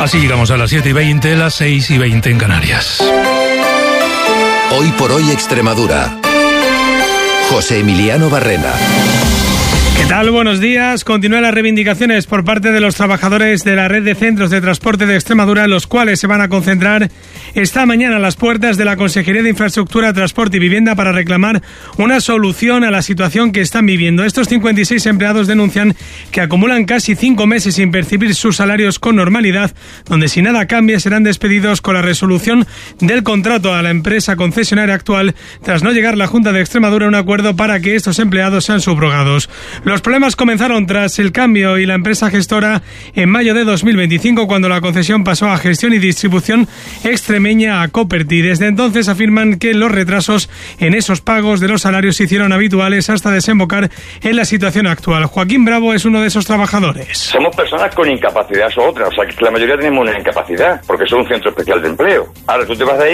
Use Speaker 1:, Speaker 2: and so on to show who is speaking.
Speaker 1: Así llegamos a las 7:20, las 6:20 en Canarias.
Speaker 2: Hoy por hoy Extremadura. José Emiliano Barrena.
Speaker 3: ¿Qué tal? Buenos días. Continúan las reivindicaciones por parte de los trabajadores de la red de centros de transporte de Extremadura, los cuales se van a concentrar esta mañana a las puertas de la Consejería de Infraestructura, Transporte y Vivienda para reclamar una solución a la situación que están viviendo. Estos 56 empleados denuncian que acumulan casi 5 meses sin percibir sus salarios con normalidad, donde si nada cambia serán despedidos con la resolución del contrato a la empresa concesionaria actual, tras no llegar la Junta de Extremadura a un acuerdo para que estos empleados sean subrogados. Los problemas comenzaron tras el cambio y la empresa gestora en mayo de 2025, cuando la concesión pasó a Gestión y Distribución Extremeña a Coperty. Desde entonces afirman que los retrasos en esos pagos de los salarios se hicieron habituales hasta desembocar en la situación actual. Joaquín Bravo es uno de esos trabajadores.
Speaker 4: Somos personas con incapacidad o otras, o sea que la mayoría tenemos una incapacidad, porque son un centro especial de empleo. Ahora tú te vas de ahí